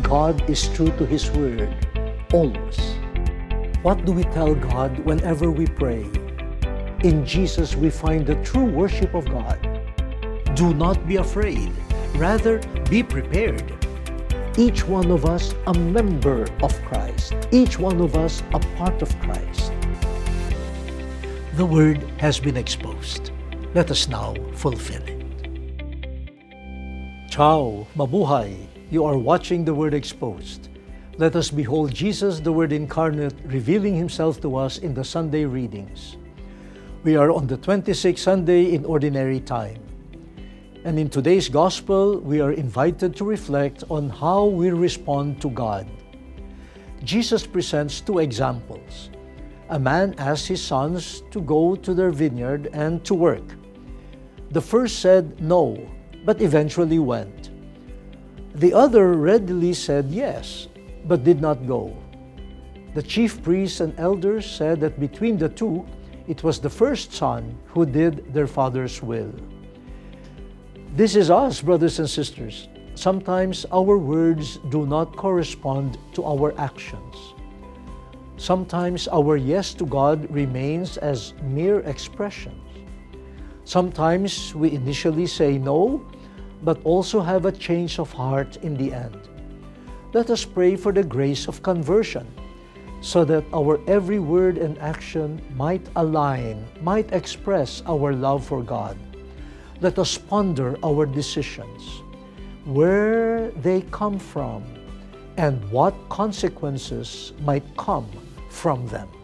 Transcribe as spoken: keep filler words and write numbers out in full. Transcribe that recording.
God is true to His Word, always. What do we tell God whenever we pray? In Jesus we find the true worship of God. Do not be afraid. Rather, be prepared. Each one of us a member of Christ. Each one of us a part of Christ. The Word has been exposed. Let us now fulfill it. Ciao, mabuhay! You are watching The Word Exposed. Let us behold Jesus, the Word incarnate, revealing Himself to us in the Sunday readings. We are on the twenty-sixth Sunday in Ordinary Time. And in today's Gospel, we are invited to reflect on how we respond to God. Jesus presents two examples. A man asked his sons to go to their vineyard and to work. The first said no, but eventually went. The other readily said yes, but did not go. The chief priests and elders said that between the two, it was the first son who did their father's will. This is us, brothers and sisters. Sometimes our words do not correspond to our actions. Sometimes our yes to God remains as mere expressions. Sometimes we initially say no, but also have a change of heart in the end. Let us pray for the grace of conversion, so that our every word and action might align, might express our love for God. Let us ponder our decisions, where they come from, and what consequences might come from them.